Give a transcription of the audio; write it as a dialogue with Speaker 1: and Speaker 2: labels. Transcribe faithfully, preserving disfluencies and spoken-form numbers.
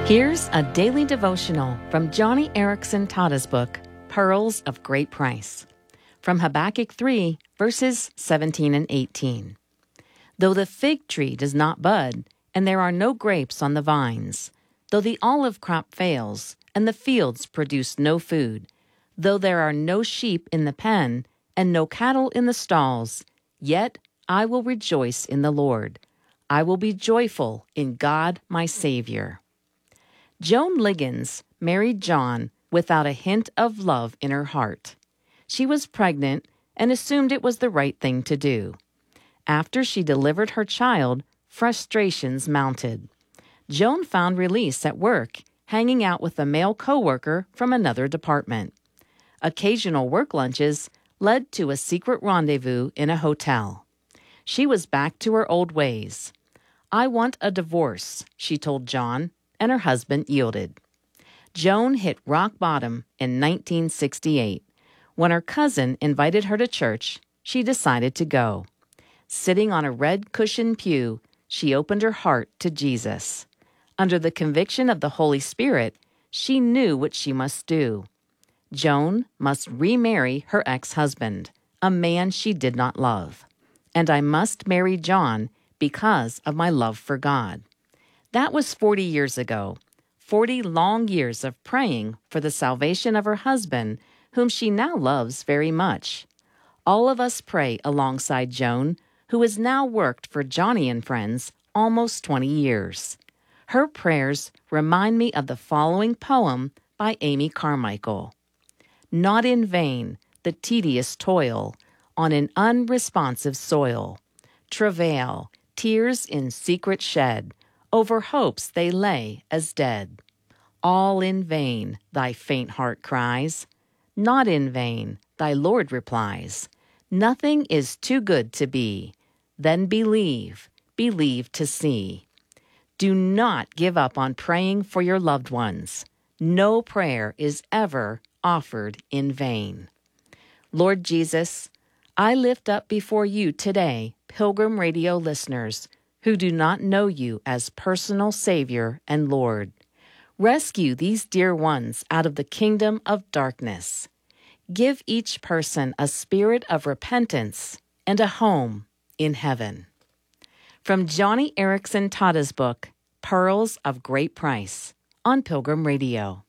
Speaker 1: Here's a daily devotional from Joni Eareckson Tada's book, Pearls of Great Price, from Habakkuk three, verses seventeen and eighteen. Though the fig tree does not bud, and there are no grapes on the vines, though the olive crop fails, and the fields produce no food, though there are no sheep in the pen, and no cattle in the stalls, yet I will rejoice in the Lord. I will be joyful in God my Savior. Joan Liggins married John without a hint of love in her heart. She was pregnant and assumed it was the right thing to do. After she delivered her child, frustrations mounted. Joan found release at work, hanging out with a male coworker from another department. Occasional work lunches led to a secret rendezvous in a hotel. She was back to her old ways. "I want a divorce," she told John, and her husband yielded. Joan hit rock bottom in nineteen sixty-eight. When her cousin invited her to church, she decided to go. Sitting on a red cushioned pew, she opened her heart to Jesus. Under the conviction of the Holy Spirit, she knew what she must do. Joan must remarry her ex-husband, a man she did not love. And I must marry John because of my love for God. That was forty years ago, forty long years of praying for the salvation of her husband, whom she now loves very much. All of us pray alongside Joan, who has now worked for Joni and Friends almost twenty years. Her prayers remind me of the following poem by Amy Carmichael. Not in vain the tedious toil on an unresponsive soil. Travail, tears in secret shed, over hopes they lay as dead. All in vain, thy faint heart cries. Not in vain, thy Lord replies. Nothing is too good to be. Then believe, believe to see. Do not give up on praying for your loved ones. No prayer is ever offered in vain. Lord Jesus, I lift up before you today Pilgrim Radio listeners who do not know you as personal Savior and Lord. Rescue these dear ones out of the kingdom of darkness. Give each person a spirit of repentance and a home in heaven. From Joni Eareckson Tada's book, Pearls of Great Price, on Pilgrim Radio.